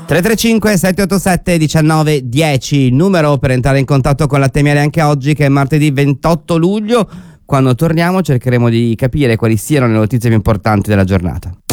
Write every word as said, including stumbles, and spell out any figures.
tre tre cinque sette otto sette uno nove uno zero, numero per entrare in contatto con la Temiale anche oggi, che è martedì ventotto luglio. Quando torniamo cercheremo di capire quali siano le notizie più importanti della giornata.